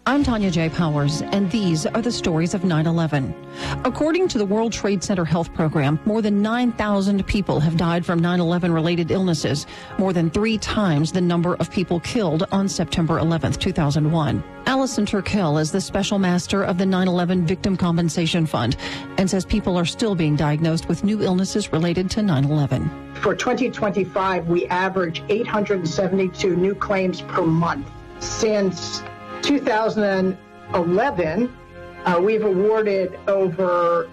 I'm Tanya J. Powers, and these are the stories of 9/11. According to the World Trade Center Health Program, more than 9,000 people have died from 9/11-related illnesses, more than 3 times the number of people killed on September 11, 2001. Allison Turkell is the special master of the 9/11 Victim Compensation Fund and says people are still being diagnosed with new illnesses related to 9/11. For 2025, we average 872 new claims per month. Since 2011, we've awarded over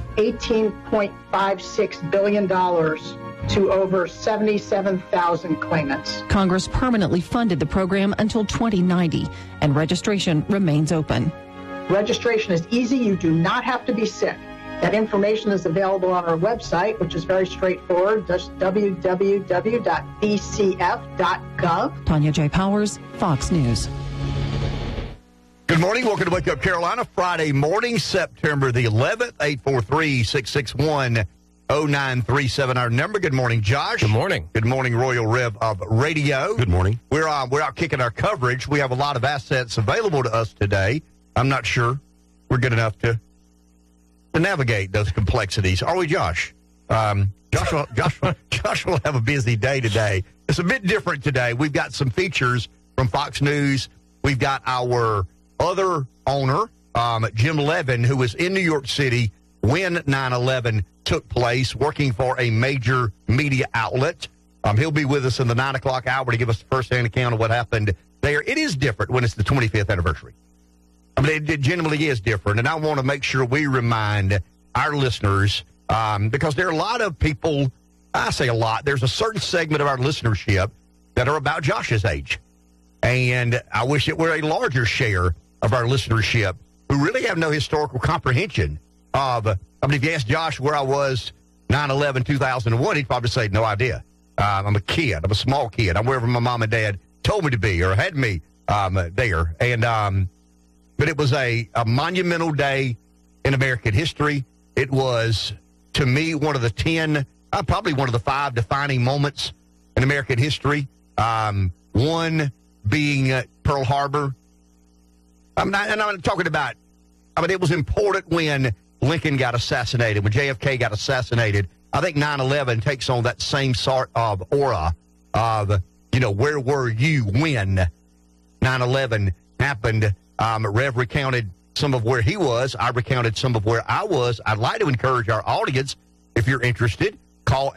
$18.56 billion to over 77,000 claimants. Congress permanently funded the program until 2090, and registration remains open. Registration is easy. You do not have to be sick. That information is available on our website, which is very straightforward, just www.bcf.gov. Tanya J. Powers, Fox News. Good morning. Welcome to Wake Up Carolina. Friday morning, September the 11th, 843-661-0937. Our number. Good morning, Josh. Good morning. Good morning, Royal Rev of Radio. Good morning. We're out kicking our coverage. We have a lot of assets available to us today. I'm not sure we're good enough to navigate those complexities. Are we, Josh? Josh will have a busy day today. It's a bit different today. We've got some features from Fox News. We've got our other owner, Jim Levin, who was in New York City when 9/11 took place, working for a major media outlet. He'll be with us in the 9 o'clock hour to give us the first-hand account of what happened there. It is different when it's the 25th anniversary. I mean, it genuinely is different, and I want to make sure we remind our listeners, because there are a lot of people, I say a lot, there's a certain segment of our listenership that are about Josh's age. And I wish it were a larger share of our listenership who really have no historical comprehension of, if you ask Josh where I was 9/11, 2001, he'd probably say, no idea. I'm a kid. I'm a small kid. I'm wherever my mom and dad told me to be or had me there. And but it was a monumental day in American history. It was, to me, one of the 10, probably one of the 5 defining moments in American history. One being Pearl Harbor. I'm not talking about, it was important when Lincoln got assassinated, when JFK got assassinated. I think 9/11 takes on that same sort of aura of, where were you when 9/11 happened? Rev recounted some of where he was. I recounted some of where I was. I'd like to encourage our audience, if you're interested, call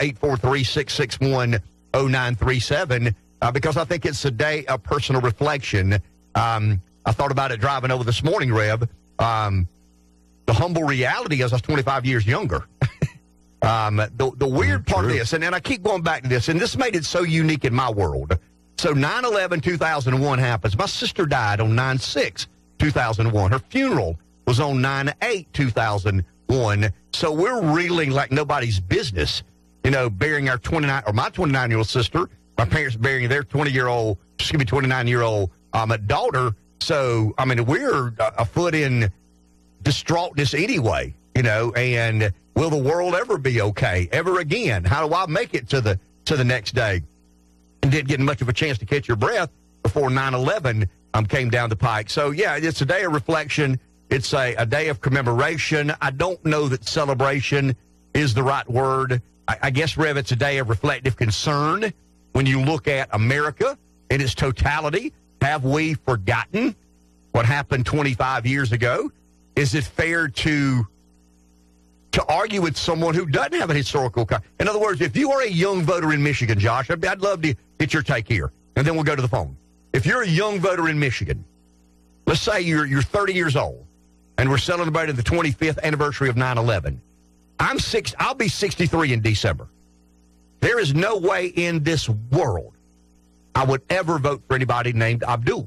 843-661-0937, because I think it's a day of personal reflection. I thought about it driving over this morning, Rev. The humble reality is I was 25 years younger. The weird part of this, and I keep going back to this, and this made it so unique in my world. So 9/11, 2001 happens. My sister died on 9/6, 2001. Her funeral was on 9/8, 2001. So we're reeling like nobody's business, burying our my 29-year-old sister, my parents burying their 29-year-old daughter. So, we're a foot in distraughtness anyway, and will the world ever be okay ever again? How do I make it to the next day? And didn't get much of a chance to catch your breath before 9/11 came down the pike. So, yeah, it's a day of reflection. It's a day of commemoration. I don't know that celebration is the right word. I guess, Rev, it's a day of reflective concern. When you look at America in its totality, have we forgotten what happened 25 years ago? Is it fair to argue with someone who doesn't have a historical... In other words, if you are a young voter in Michigan, Josh, I'd love to get your take here, and then we'll go to the phone. If you're a young voter in Michigan, let's say you're 30 years old, and we're celebrating the 25th anniversary of 9/11. I'll be 63 in December. There is no way in this world I would ever vote for anybody named Abdul.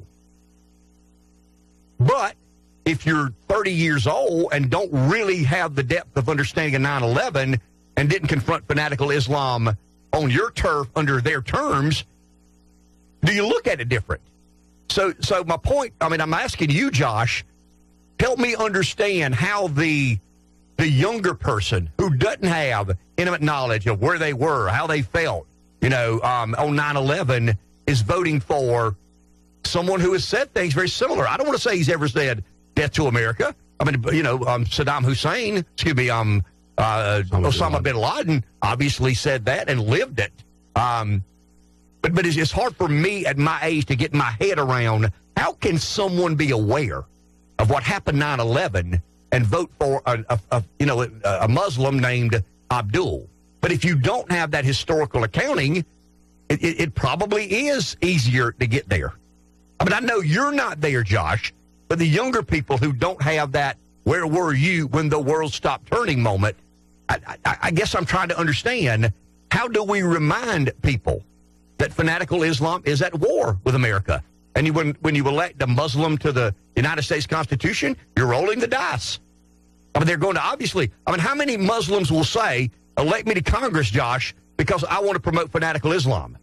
But if you're 30 years old and don't really have the depth of understanding of 9/11 and didn't confront fanatical Islam on your turf under their terms, do you look at it different? So my point, I'm asking you, Josh, help me understand how the younger person who doesn't have intimate knowledge of where they were, how they felt, on 9/11 is voting for someone who has said things very similar. I don't want to say he's ever said death to America. I mean, Saddam Hussein, Osama bin Laden obviously said that and lived it. But it's hard for me at my age to get my head around how can someone be aware of what happened 9/11 and vote for a Muslim named Abdul. But if you don't have that historical accounting, it probably is easier to get there. I mean, I know you're not there, Josh, but the younger people who don't have that "where were you when the world stopped turning" moment, I guess I'm trying to understand, how do we remind people that fanatical Islam is at war with America? And when you elect a Muslim to the United States Constitution, you're rolling the dice. I mean, they're going to how many Muslims will say, elect me to Congress, Josh, because I want to promote fanatical Islam?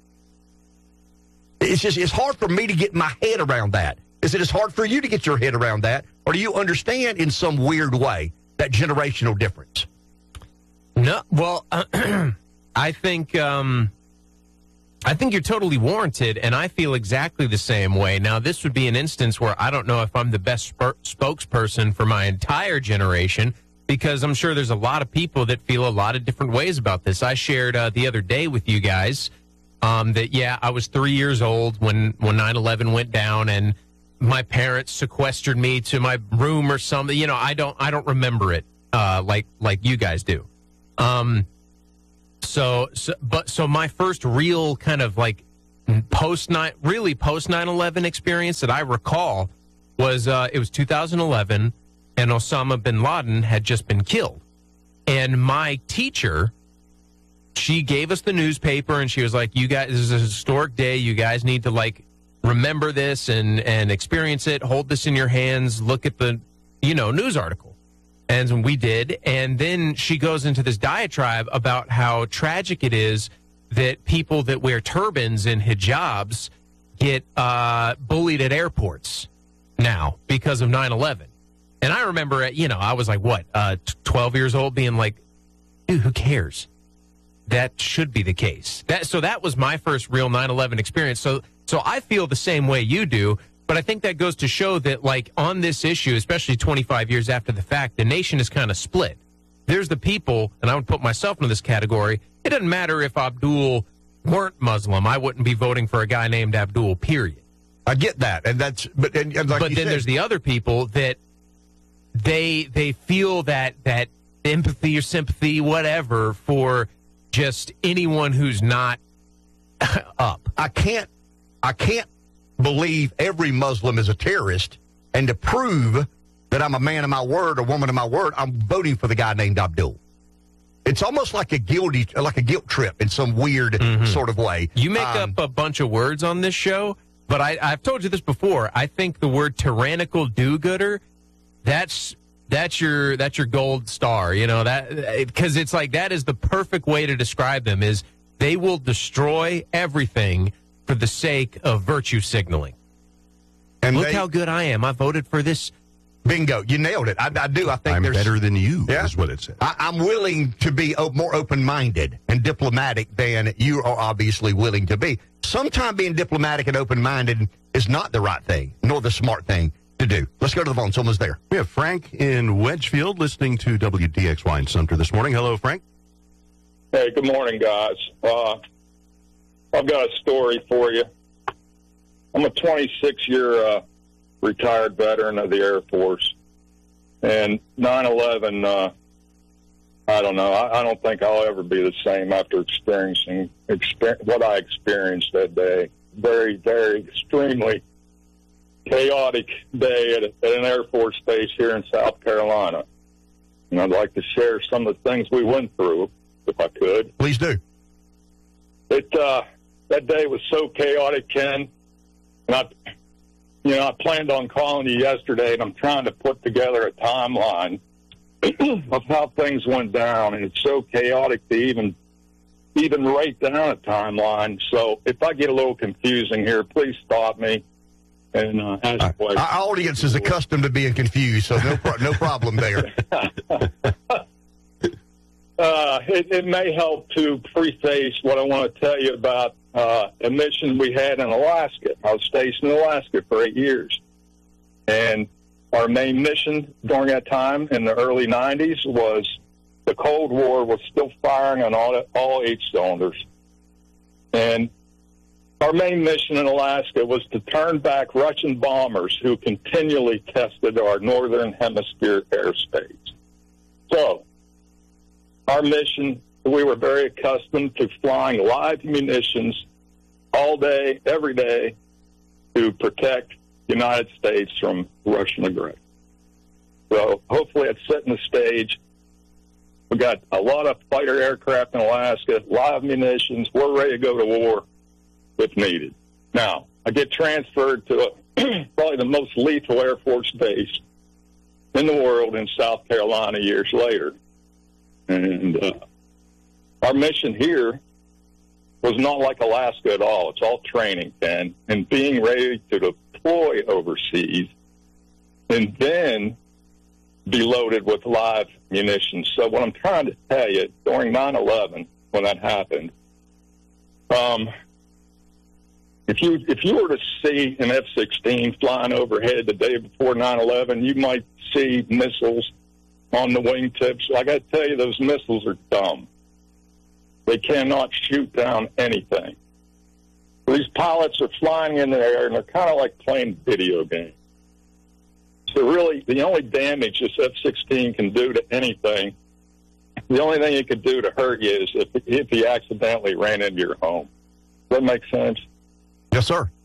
It's hard for me to get my head around that. Is it as hard for you to get your head around that? Or do you understand in some weird way that generational difference? No, well, I think you're totally warranted, and I feel exactly the same way. Now, this would be an instance where I don't know if I'm the best spokesperson for my entire generation, because I'm sure there's a lot of people that feel a lot of different ways about this. I shared the other day with you guys that, I was 3 years old when 9/11 went down, and my parents sequestered me to my room or something. I don't remember it like you guys do. So my first real kind of post 9/11 experience that I recall was it was 2011, and Osama bin Laden had just been killed. And my teacher, she gave us the newspaper, and she was like, "You guys, this is a historic day. You guys need to remember this and experience it. Hold this in your hands. Look at the news article." And we did. And then she goes into this diatribe about how tragic it is that people that wear turbans and hijabs get bullied at airports now because of 9/11. And I remember, I was 12 years old, being like, dude, who cares? That should be the case. So that was my first real 9/11 experience. So I feel the same way you do. But I think that goes to show that, on this issue, especially 25 years after the fact, the nation is kind of split. There's the people, and I would put myself into this category. It doesn't matter if Abdul weren't Muslim. I wouldn't be voting for a guy named Abdul, period. I get that. And but then there's the other people that they feel that empathy or sympathy, whatever, for just anyone who's not up. I can't believe every Muslim is a terrorist, and to prove that I'm a man of my word or woman of my word, I'm voting for the guy named Abdul. It's almost like a guilt trip in some weird sort of way. You make up a bunch of words on this show, but I've told you this before. I think the word tyrannical do-gooder, that's your gold star, because it's that is the perfect way to describe them. Is they will destroy everything for the sake of virtue signaling. And look how good I am. I voted for this. Bingo. You nailed it. I do. I think I'm better than you, yeah, is what it says. I'm willing to be more open-minded and diplomatic than you are obviously willing to be. Sometimes being diplomatic and open-minded is not the right thing, nor the smart thing to do. Let's go to the phone. Someone's there. We have Frank in Wedgefield listening to WDXY in Sumter this morning. Hello, Frank. Hey, good morning, guys. I've got a story for you. I'm a 26-year retired veteran of the Air Force. And 9/11, I don't know. I don't think I'll ever be the same after experiencing what I experienced that day. Very, very extremely chaotic day at an Air Force base here in South Carolina. And I'd like to share some of the things we went through, if I could. Please do. That day was so chaotic, Ken. And I planned on calling you yesterday, and I'm trying to put together a timeline of how things went down. And it's so chaotic to even write down a timeline. So if I get a little confusing here, please stop me and ask questions. Our audience is accustomed to being confused, so no problem there. It may help to preface what I want to tell you about a mission we had in Alaska. I was stationed in Alaska for 8 years. And our main mission during that time in the early 90s was the Cold War was still firing on all 8 cylinders. And our main mission in Alaska was to turn back Russian bombers who continually tested our northern hemisphere airspace. So, our mission, we were very accustomed to flying live munitions all day, every day, to protect the United States from Russian aggression. So, hopefully it's setting the stage. We've got a lot of fighter aircraft in Alaska, live munitions. We're ready to go to war if needed. Now, I get transferred to probably the most lethal Air Force base in the world in South Carolina years later. And our mission here was not like Alaska at all. It's all training, and being ready to deploy overseas and then be loaded with live munitions. So what I'm trying to tell you, during 9/11, when that happened, if you were to see an F-16 flying overhead the day before 9/11, you might see missiles on the wingtips. I got to tell you, those missiles are dumb. They cannot shoot down anything. These pilots are flying in the air, and they're kind of like playing video games. So really, the only damage this F-16 can do to anything, the only thing it could do to hurt you is if he accidentally ran into your home. Does that make sense? Yes, sir.